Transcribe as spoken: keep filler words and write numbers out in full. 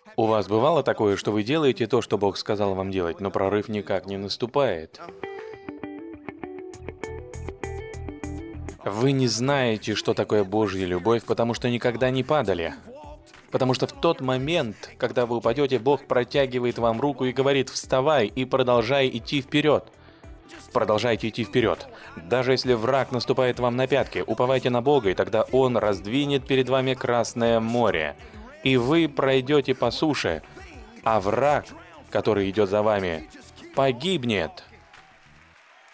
У вас бывало такое, что вы делаете то, что Бог сказал вам делать, но прорыв никак не наступает? Вы не знаете, что такое Божья любовь, потому что никогда не падали. Потому что в тот момент, когда вы упадете, Бог протягивает вам руку и говорит: «Вставай и продолжай идти вперед». Продолжайте идти вперед. Даже если враг наступает вам на пятки, уповайте на Бога, и тогда Он раздвинет перед вами Красное море. И вы пройдете по суше, а враг, который идет за вами, погибнет.